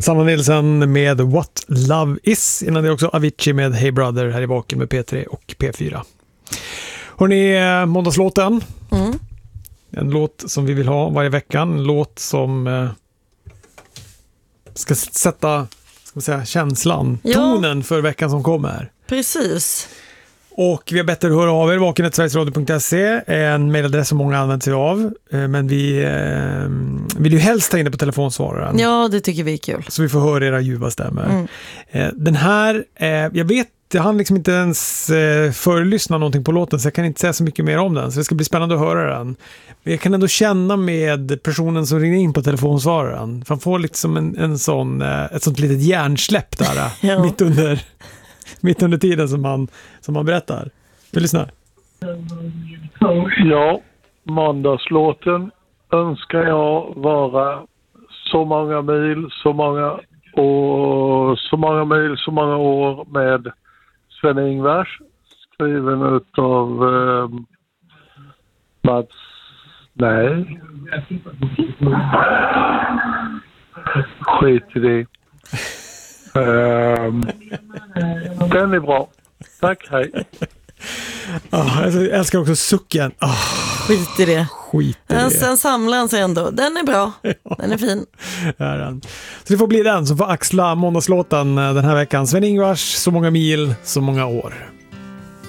Sanna Nilsson med What Love Is. Innan det också Avicii med Hey Brother här i Vaken med P3 och P4. Hörrni, måndagslåten. En låt som vi vill ha varje vecka. En låt som ska sätta känslan, tonen för veckan som kommer. Precis. Och vi har bett er höra av er, vaken@sverigesradio.se, en mejladress som många använder sig av, men vi vill ju helst ta in det på telefonsvararen. Ja, det tycker vi är kul. Så vi får höra era ljuva stämmor. Den här, jag hann liksom inte ens förlyssna någonting på låten, så jag kan inte säga så mycket mer om den, så det ska bli spännande att höra den. Men jag kan ändå känna med personen som ringer in på telefonsvararen, för han får liksom ett sånt litet hjärnsläpp där ja. mitt under tiden som man berättar. Vi lyssnar. Ja, måndagslåten önskar jag vara så många mil, så många år med Sven-Ingvars, skriven utav Mats. Nej. Skit i det. Den är bra. Tack, hej. Jag älskar också sucken. Skit i det. Sen samlar han sig ändå. Den är bra. Den är fin. Så det får bli den som får axla måndagslåten den här veckan. Sven-Ingvars, Så många mil, så många år.